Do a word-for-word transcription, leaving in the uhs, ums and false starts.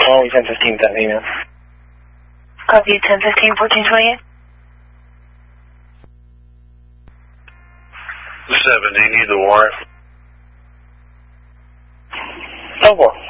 Call ten fifteen, that email. Copy ten fifteen, fourteen twenty-eight. seven, do you need the warrant? Oh, well.